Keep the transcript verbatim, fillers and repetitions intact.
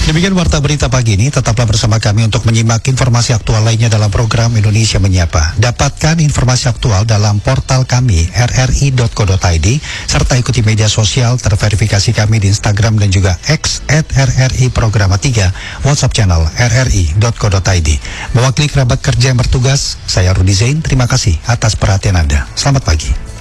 Demikian warta berita pagi ini. Tetaplah bersama kami untuk menyimak informasi aktual lainnya dalam program Indonesia Menyapa. Dapatkan informasi aktual dalam portal kami r r i dot co dot i d serta ikuti media sosial terverifikasi kami di Instagram dan juga X at r r i programa tiga, WhatsApp channel r r i dot co dot i d. Mewakili kerabat kerja yang bertugas, saya Rudi Zain. Terima kasih atas perhatian Anda. Selamat pagi.